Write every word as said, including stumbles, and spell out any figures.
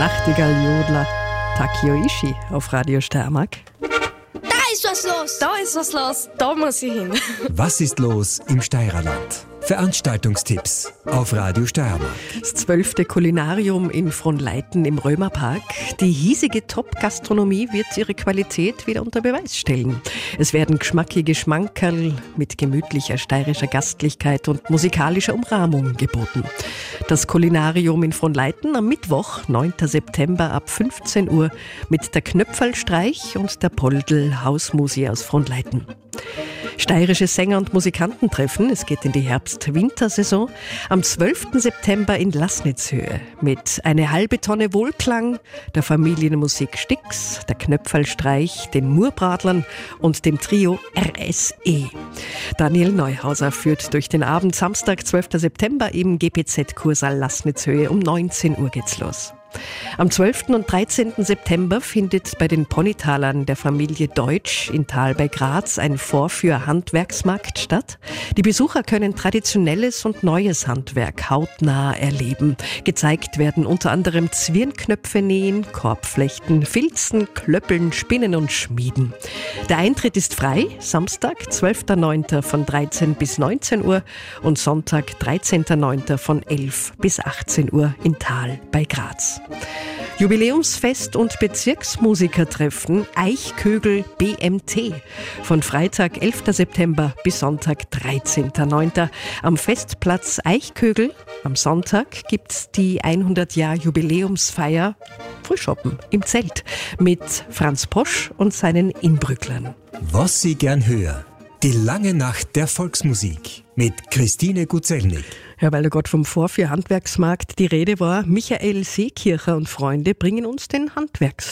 Nachtigall-Jodler Takio Ishii auf Radio Steiermark. Da ist was los! Da ist was los, da muss ich hin. Was ist los im Steirerland? Veranstaltungstipps auf Radio Steiermark. Das zwölfte Kulinarium in Fronleiten im Römerpark. Die hiesige Top-Gastronomie wird ihre Qualität wieder unter Beweis stellen. Es werden geschmackige Schmankerl mit gemütlicher steirischer Gastlichkeit und musikalischer Umrahmung geboten. Das Kulinarium in Fronleiten am Mittwoch, neunten September ab fünfzehn Uhr mit der Knöpferlstreich und der Poldl Hausmusi aus Fronleiten. Steirische Sänger und Musikanten treffen. Es geht in die Herbst-Wintersaison. Am zwölften September in Laßnitzhöhe mit eine halbe Tonne Wohlklang, der Familienmusik Stix, der Knöpferlstreich, den Murbradlern und dem Trio R S E. Daniel Neuhauser führt durch den Abend. Samstag, zwölften September im G P Z-Kursaal Laßnitzhöhe. Um neunzehn Uhr geht's los. Am zwölften und dreizehnten September findet bei den Ponytalern der Familie Deutsch in Tal bei Graz ein Vorführ-Handwerksmarkt statt. Die Besucher können traditionelles und neues Handwerk hautnah erleben. Gezeigt werden unter anderem Zwirnknöpfe nähen, Korbflechten, Filzen, Klöppeln, Spinnen und Schmieden. Der Eintritt ist frei, Samstag, zwölften neunten von dreizehn bis neunzehn Uhr und Sonntag, dreizehnten neunten von elf bis achtzehn Uhr in Tal bei Graz. Jubiläumsfest und Bezirksmusikertreffen Eichkögel B M T von Freitag, elften September bis Sonntag, dreizehnten neunten am Festplatz Eichkögel. Am Sonntag gibt's die hundert Jahr Jubiläumsfeier Frühschoppen im Zelt mit Franz Posch und seinen Inbrücklern. Was Sie gern hören. Die lange Nacht der Volksmusik mit Christine Guzelnik. Ja, weil da gerade vom Vorführ Handwerksmarkt die Rede war, Michael Seekircher und Freunde bringen uns den Handwerkstag.